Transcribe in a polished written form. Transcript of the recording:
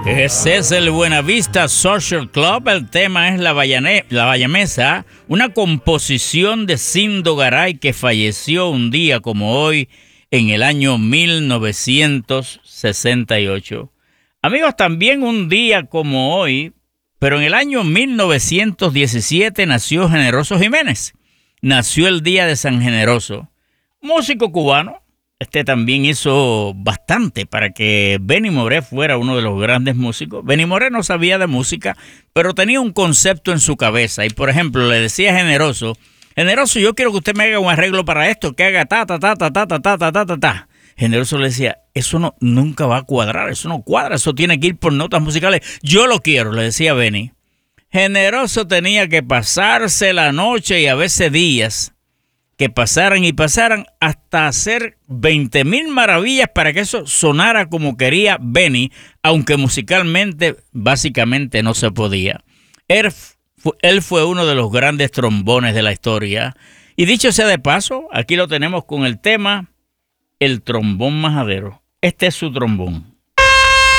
Ese es el Buenavista Social Club. El tema es La Bayamesa, una composición de Cindo Garay que falleció un día como hoy en el año 1968. Amigos, también un día como hoy, pero en el año 1917 nació Generoso Jiménez. Nació el día de San Generoso, músico cubano. También hizo bastante para que Benny Moré fuera uno de los grandes músicos. Benny Moré no sabía de música, pero tenía un concepto en su cabeza. Y, por ejemplo, le decía a Generoso, yo quiero que usted me haga un arreglo para esto, que haga ta, ta, ta, ta, ta, ta, ta, ta, ta, ta, ta. Generoso le decía, eso nunca va a cuadrar, eso no cuadra, eso tiene que ir por notas musicales. Yo lo quiero, le decía Benny. Generoso tenía que pasarse la noche y a veces días, que pasaran y pasaran hasta hacer 20,000 maravillas para que eso sonara como quería Benny, aunque musicalmente básicamente no se podía. Él fue uno de los grandes trombones de la historia. Y dicho sea de paso, aquí lo tenemos con el tema El Trombón Majadero. Este es su trombón.